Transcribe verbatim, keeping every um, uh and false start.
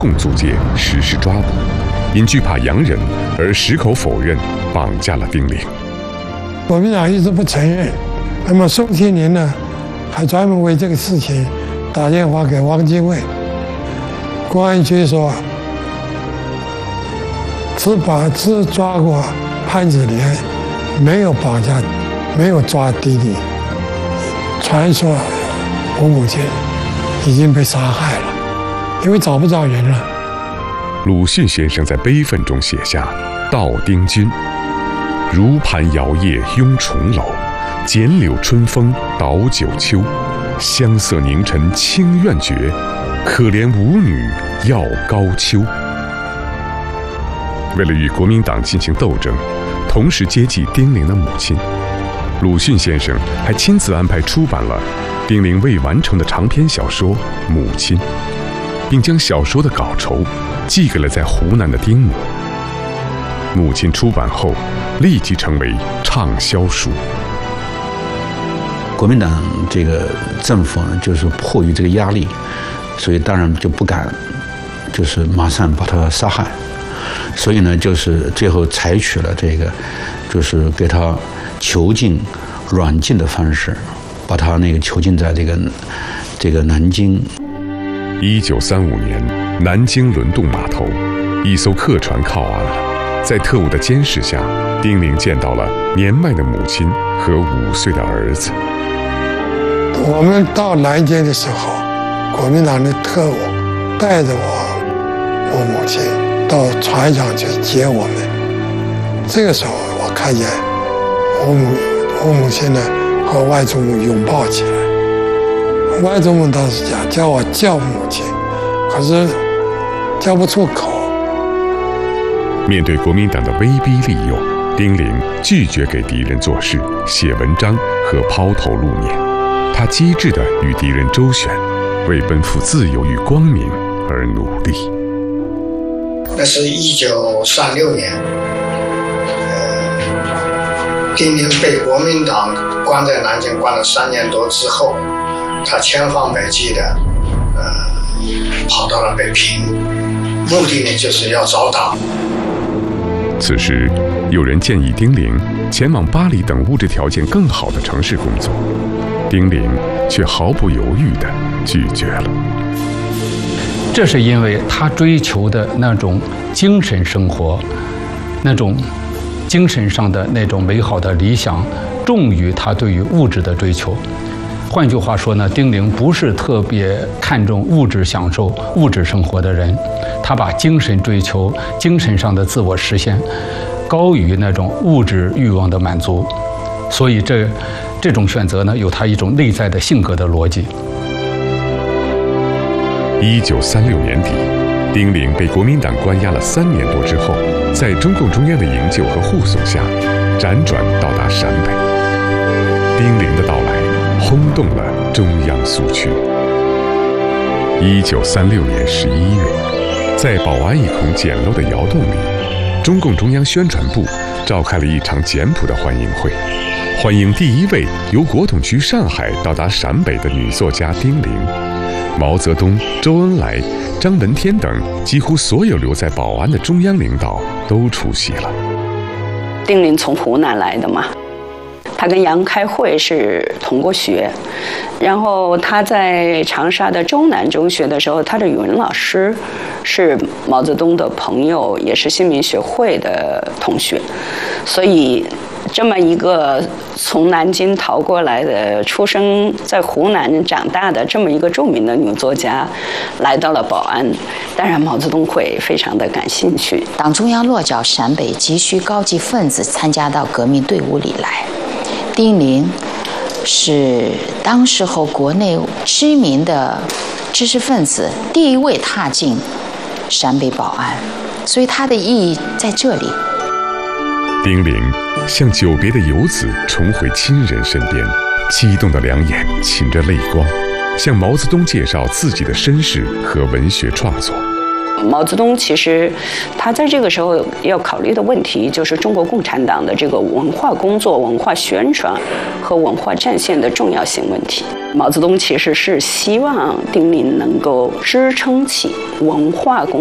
共租界实施抓捕，因惧怕洋人而矢口否认绑架了丁玲。 国民党一直不承认，那么宋庆龄呢，还专门为这个事情打电话给汪精卫。公安局说，只把只抓过潘子莲，没有绑架，没有抓丁玲。传说我母亲已经被杀害了，因为找不着人了。 鲁迅先生在悲愤中写下《悼丁君》：如盘摇曳拥重楼，剪柳春风倒九秋。香色凝尘清苑绝，可怜舞女要高丘。为了与国民党进行斗争，同时接济丁玲的母亲，鲁迅先生还亲自安排出版了丁玲未完成的长篇小说《母亲》，并将小说的稿酬寄给了在湖南的丁母。母亲出版后，立即成为畅销书。 国民党这个政府呢，就是迫于这个压力，所以当然就不敢，就是马上把他杀害，所以呢，就是最后采取了这个，就是给他囚禁、软禁的方式，把他那个囚禁在这个这个南京。 一九三五年，南京轮渡码头，一艘客船靠岸了。在特务的监视下，丁玲见到了年迈的母亲和五岁的儿子。 我们到南京的时候，国民党的特务带着我、我母亲到船上去接我们。这个时候，我看见我母我母亲呢和外祖母拥抱起来。外祖母当时讲叫我叫母亲，可是叫不出口。 面对国民党的威逼利诱，丁玲拒绝给敌人做事、写文章和抛头露面。他机智地与敌人周旋，为奔赴自由与光明而努力。 那是一九三六年，呃，丁玲被国民党关在南京关了三年多之后，他千方百计的，呃，跑到了北平，目的呢就是要找党。 此时，有人建议丁玲前往巴黎等物质条件更好的城市工作，丁玲却毫不犹豫地拒绝了。 这是因为他追求的那种精神生活，那种精神上的那种美好的理想，重于他对于物质的追求。换句话说呢，丁玲不是特别看重物质享受、物质生活的人，他把精神追求、精神上的自我实现高于那种物质欲望的满足，所以这这种选择呢，有他一种内在的性格的逻辑。 一九三六年底，丁玲被国民党关押了三年多之后，在中共中央的营救和护送下，辗转到达陕北。丁玲的到来轰动了中央苏区。一九三六年十一月，在保安一孔简陋的窑洞里，中共中央宣传部召开了一场简朴的欢迎会，欢迎第一位由国统区上海到达陕北的女作家丁玲。毛泽东、周恩来、张闻天等几乎所有留在保安的中央领导都出席了。 丁玲从湖南来的嘛，他跟杨开慧是同过学，然后他在长沙的周南中学的时候，他的语文老师是毛泽东的朋友，也是新民学会的同学，所以这么一个从南京逃过来的、出生在湖南长大的这么一个著名的女作家，来到了保安，当然毛泽东会非常的感兴趣。 党中央落脚陕北，急需高级分子参加到革命队伍里来。丁玲是当时候国内知名的知识分子，第一位踏进陕北保安，所以它的意义在这里。 丁玲像久别的游子重回亲人身边，激动的两眼噙着泪光，向毛泽东介绍自己的身世和文学创作。 毛泽东其实他在这个时候要考虑的问题，就是中国共产党的这个文化工作、文化宣传和文化战线的重要性问题。毛泽东其实是希望丁玲能够支撑起文化工